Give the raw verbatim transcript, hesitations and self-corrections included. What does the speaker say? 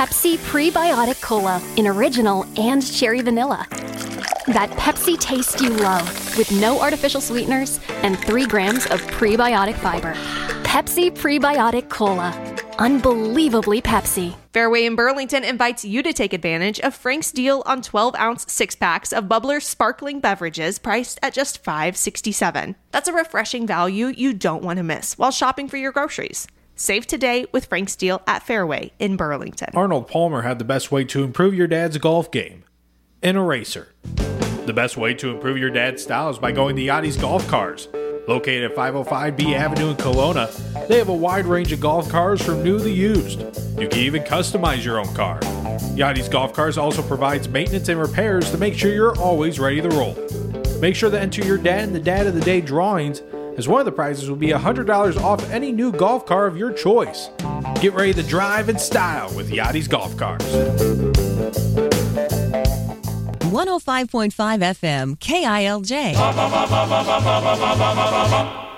Pepsi Prebiotic Cola in original and cherry vanilla. That Pepsi taste you love with no artificial sweeteners and three grams of prebiotic fiber. Pepsi Prebiotic Cola. Unbelievably Pepsi. Fairway in Burlington invites you to take advantage of Frank's deal on twelve ounce six-packs of Bubbler sparkling beverages priced at just five dollars and sixty-seven cents. That's a refreshing value you don't want to miss while shopping for your groceries. Save today with Frank's deal at Fairway in Burlington. Arnold Palmer had the best way to improve your dad's golf game. An eraser. The best way to improve your dad's style is by going to Yachty's Golf Cars. Located at five oh five B Avenue in Kelowna, they have a wide range of golf cars from new to used. You can even customize your own car. Yachty's Golf Cars also provides maintenance and repairs to make sure you're always ready to roll. Make sure to enter your dad in the Dad of the Day drawings, as one of the prizes will be one hundred dollars off any new golf car of your choice. Get ready to drive in style with Yachty's Golf Cars. one oh five point five F M, K I L J.